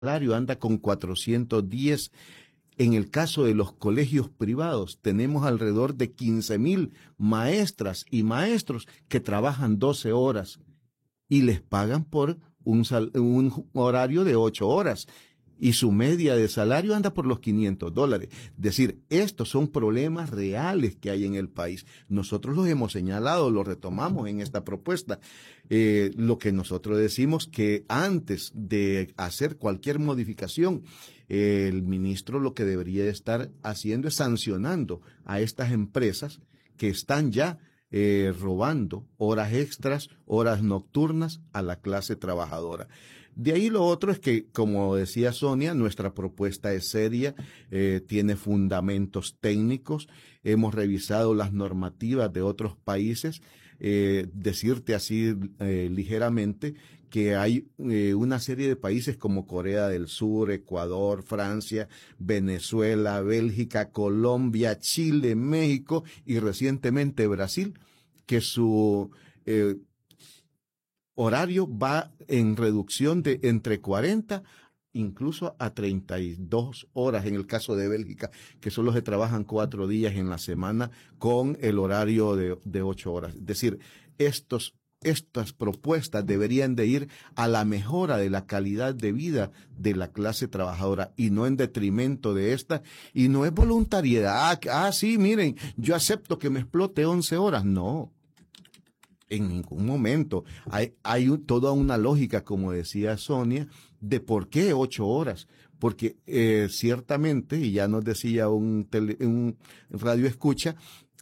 salario anda con 410. En el caso de los colegios privados, tenemos alrededor de 15,000 maestras y maestros que trabajan 12 horas y les pagan por un horario de 8 horas. Y su media de salario anda por los $500. Es decir, estos son problemas reales que hay en el país. Nosotros los hemos señalado, los retomamos en esta propuesta. Lo que nosotros decimos que antes de hacer cualquier modificación, el ministro lo que debería estar haciendo es sancionando a estas empresas que están ya robando horas extras, horas nocturnas a la clase trabajadora. De ahí lo otro es que, como decía Sonia, nuestra propuesta es seria, tiene fundamentos técnicos, hemos revisado las normativas de otros países, decirte así ligeramente que hay una serie de países como Corea del Sur, Ecuador, Francia, Venezuela, Bélgica, Colombia, Chile, México y recientemente Brasil, que su horario va en reducción de entre 40 incluso a 32 horas en el caso de Bélgica, que solo se trabajan 4 días en la semana con el horario de 8 horas. Es decir, estas propuestas deberían de ir a la mejora de la calidad de vida de la clase trabajadora y no en detrimento de esta. Y no es voluntariedad. Sí, miren, yo acepto que me explote 11 horas. No. En ningún momento. Hay toda una lógica, como decía Sonia, de por qué 8 horas. Porque ciertamente, y ya nos decía un radio escucha,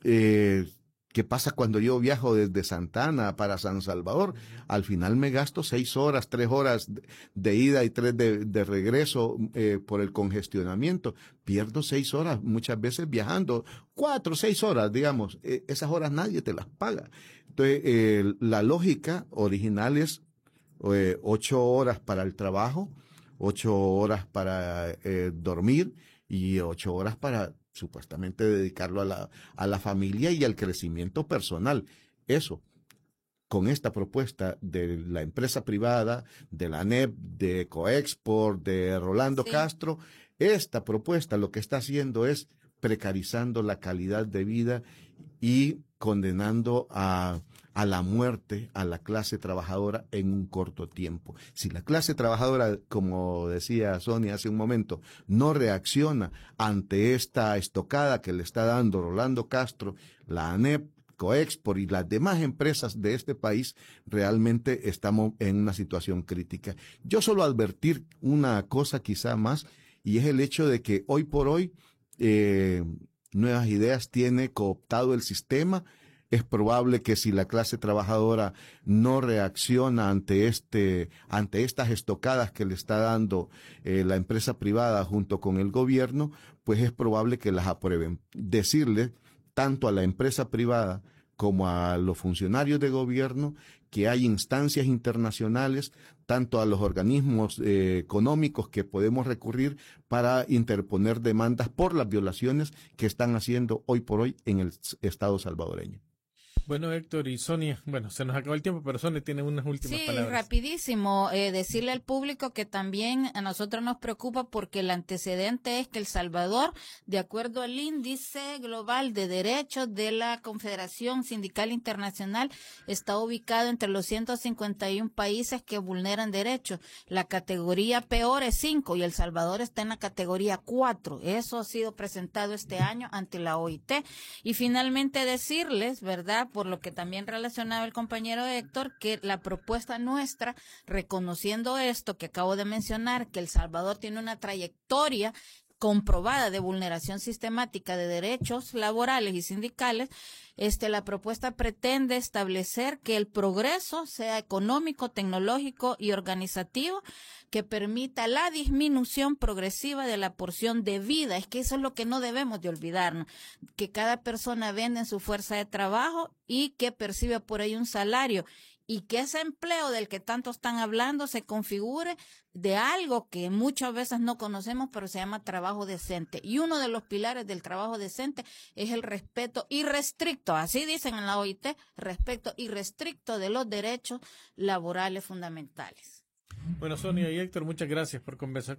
¿qué pasa cuando yo viajo desde Santa Ana para San Salvador? Al final me gasto 6 horas, 3 horas de ida y 3 de regreso por el congestionamiento. Pierdo 6 horas muchas veces viajando, 4, 6 horas, digamos. Esas horas nadie te las paga. Entonces, la lógica original es 8 horas para el trabajo, 8 horas para dormir y 8 horas para supuestamente dedicarlo a la familia y al crecimiento personal. Eso, con esta propuesta de la empresa privada, de la ANEP, de Coexport, de Rolando Sí. Castro, esta propuesta lo que está haciendo es precarizando la calidad de vida y condenando a la muerte a la clase trabajadora en un corto tiempo. Si la clase trabajadora, como decía Sonia hace un momento, no reacciona ante esta estocada que le está dando Rolando Castro, la ANEP, Coexport y las demás empresas de este país, realmente estamos en una situación crítica. Yo solo advertir una cosa quizá más, y es el hecho de que hoy por hoy Nuevas Ideas tiene cooptado el sistema. Es probable que si la clase trabajadora no reacciona ante estas estocadas que le está dando la empresa privada junto con el gobierno, pues es probable que las aprueben. Decirle tanto a la empresa privada como a los funcionarios de gobierno que hay instancias internacionales, tanto a los organismos económicos que podemos recurrir para interponer demandas por las violaciones que están haciendo hoy por hoy en el Estado salvadoreño. Bueno, Héctor y Sonia, bueno, se nos acabó el tiempo, pero Sonia tiene unas últimas Sí, palabras. rapidísimo, decirle al público que también a nosotros nos preocupa porque el antecedente es que El Salvador, de acuerdo al índice global de derechos de la Confederación Sindical Internacional, está ubicado entre los 151 países que vulneran derechos. La categoría peor es 5 y El Salvador está en la categoría 4. Eso ha sido presentado este año ante la OIT. Y finalmente decirles, ¿verdad?, por lo que también relacionaba el compañero Héctor, que la propuesta nuestra, reconociendo esto que acabo de mencionar, que El Salvador tiene una trayectoria comprobada de vulneración sistemática de derechos laborales y sindicales, la propuesta pretende establecer que el progreso sea económico, tecnológico y organizativo, que permita la disminución progresiva de la porción de vida. Es que eso es lo que no debemos de olvidarnos, que cada persona vende en su fuerza de trabajo y que percibe por ahí un salario, y que ese empleo del que tanto están hablando se configure de algo que muchas veces no conocemos, pero se llama trabajo decente. Y uno de los pilares del trabajo decente es el respeto irrestricto, así dicen en la OIT, respeto irrestricto de los derechos laborales fundamentales. Bueno, Sonia y Héctor, muchas gracias por conversar